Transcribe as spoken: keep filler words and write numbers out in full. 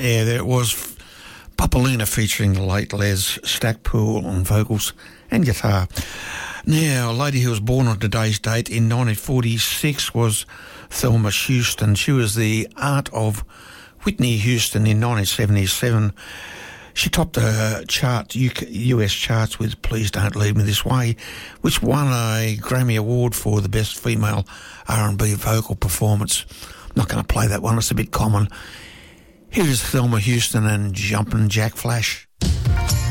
Yeah, there was Papalina featuring the late Les Stackpool on vocals and guitar. Now, a lady who was born on today's date in nineteen forty-six was Thelma Houston. She was the aunt of Whitney Houston in nineteen seventy-seven. She topped the chart, U S charts with Please Don't Leave Me This Way, which won a Grammy Award for the Best Female R and B Vocal Performance. I'm not going to play that one, it's a bit common. Here's Thelma Houston and Jumpin' Jack Flash.